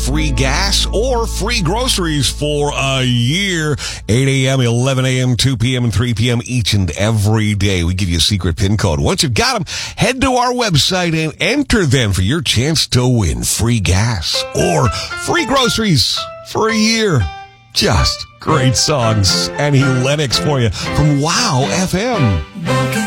free gas or free groceries for a year. 8 a.m., 11 a.m., 2 p.m., and 3 p.m. each and every day. We give you a secret PIN code. Once you've got them, head to our website and enter them for your chance to win free gas or free groceries for a year. Just great songs and Lennox for you from Wow FM.